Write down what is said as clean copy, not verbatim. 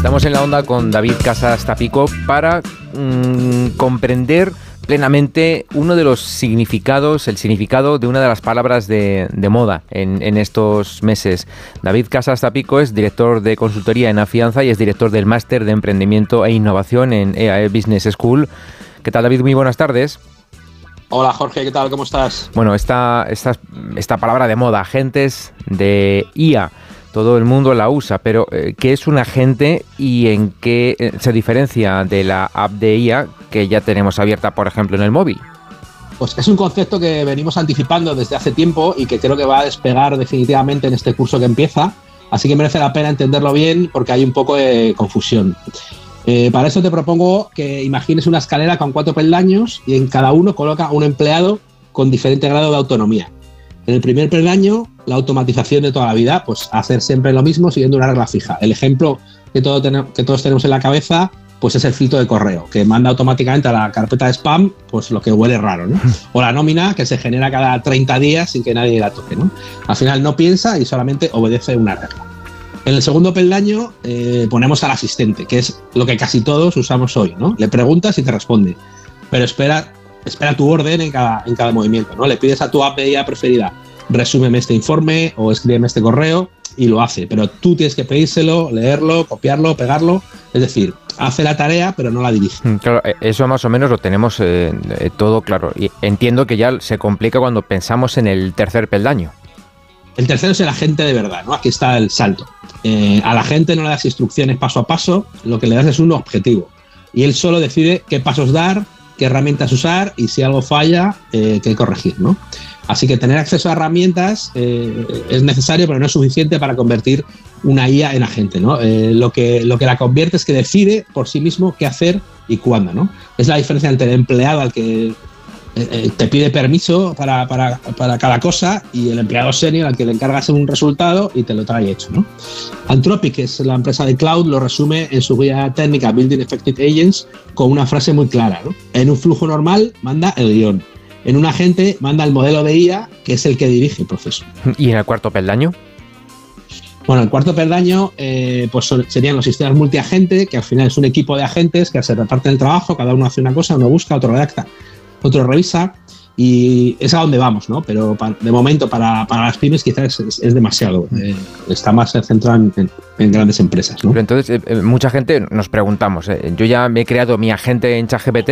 Estamos en la onda con David Casas Tapico para comprender plenamente uno de los significados, el significado de una de las palabras de moda en estos meses. David Casas Tapico es director de consultoría en Afianza y es director del Máster de Emprendimiento e Innovación en EAE Business School. ¿Qué tal, David? Muy buenas tardes. Hola, Jorge, ¿qué tal? ¿Cómo estás? Bueno, esta palabra de moda, agentes de IA, todo el mundo la usa, pero ¿qué es un agente y en qué se diferencia de la app de IA que ya tenemos abierta, por ejemplo, en el móvil? Pues es un concepto que venimos anticipando desde hace tiempo y que creo que va a despegar definitivamente en este curso que empieza, así que merece la pena entenderlo bien porque hay un poco de confusión. Para eso te propongo que imagines una escalera con 4 peldaños y en cada uno coloca un empleado con diferente grado de autonomía. En el primer peldaño, la automatización de toda la vida, pues hacer siempre lo mismo siguiendo una regla fija. El ejemplo que todos tenemos en la cabeza, pues es el filtro de correo, que manda automáticamente a la carpeta de spam pues lo que huele raro, ¿no? O la nómina, que se genera cada 30 días sin que nadie la toque, ¿no? Al final no piensa y solamente obedece una regla. En el segundo peldaño ponemos al asistente, que es lo que casi todos usamos hoy, ¿no? Le preguntas y te responde, pero espera tu orden en cada movimiento, ¿no? Le pides a tu app de IA preferida, resúmeme este informe o escríbeme este correo y lo hace, pero tú tienes que pedírselo, leerlo, copiarlo, pegarlo, es decir, hace la tarea pero no la dirige. Claro, eso más o menos lo tenemos todo claro y entiendo que ya se complica cuando pensamos en el tercer peldaño. El tercero es el agente de verdad, ¿no? Aquí está el salto. A la gente no le das instrucciones paso a paso, lo que le das es un objetivo. Y él solo decide qué pasos dar, qué herramientas usar y si algo falla, qué corregir, ¿no? Así que tener acceso a herramientas es necesario, pero no es suficiente para convertir una IA en agente, ¿no? Lo que la convierte es que decide por sí mismo qué hacer y cuándo, ¿no? Es la diferencia entre el empleado al que te pide permiso para cada cosa y el empleado senior al que le encargas un resultado y te lo trae hecho, ¿no? Anthropic, que es la empresa de cloud, lo resume en su guía técnica Building Effective Agents con una frase muy clara, ¿no? En un flujo normal manda el guión. En un agente manda el modelo de IA, que es el que dirige el proceso. ¿Y en el cuarto peldaño? Bueno, el cuarto peldaño pues serían los sistemas multiagente, que al final es un equipo de agentes que se reparten el trabajo, cada uno hace una cosa, uno busca, otro redacta, otro revisa, y es a donde vamos, ¿no? Pero de momento para las pymes quizás es demasiado. Está más centrado en grandes empresas, ¿no? Pero entonces, mucha gente nos preguntamos, yo ya me he creado mi agente en ChatGPT